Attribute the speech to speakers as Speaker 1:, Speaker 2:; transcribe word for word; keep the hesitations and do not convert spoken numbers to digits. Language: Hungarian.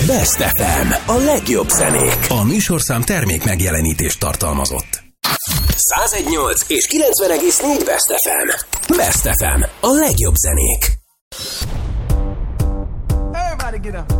Speaker 1: Best ef em, a legjobb zenék. A műsorszám termék megjelenítést tartalmazott. száz nyolc és kilencven egész négy Best ef em. Best ef em, a legjobb zenék.
Speaker 2: Everybody get up.